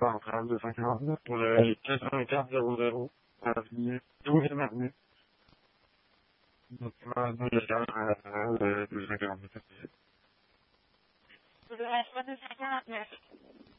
centrale de Saint-Claude pour le 8400 avenue 12 avenue. Document légal de 249. Pour le reste de 59.